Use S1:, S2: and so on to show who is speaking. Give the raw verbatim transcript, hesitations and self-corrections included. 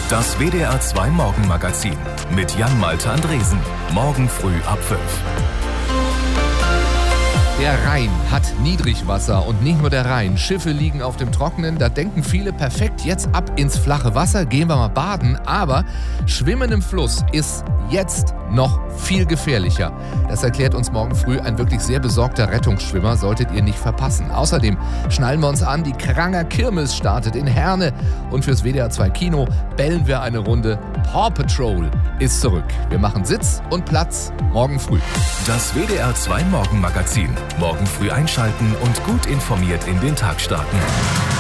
S1: Das W D R zwei Morgenmagazin mit Jan-Malte Andresen. Morgen früh ab fünf.
S2: Der Rhein hat Niedrigwasser und nicht nur der Rhein. Schiffe liegen auf dem Trockenen. Da denken viele, perfekt, jetzt ab ins flache Wasser, gehen wir mal baden. Aber Schwimmen im Fluss ist jetzt noch viel gefährlicher. Das erklärt uns morgen früh ein wirklich sehr besorgter Rettungsschwimmer. Solltet ihr nicht verpassen. Außerdem schnallen wir uns an, die Kranger Kirmes startet in Herne. Und fürs W D R zwei Kino bellen wir eine Runde. Paw Patrol ist zurück. Wir machen Sitz und Platz morgen früh.
S1: Das W D R zwei Morgenmagazin. Morgen früh einschalten und gut informiert in den Tag starten.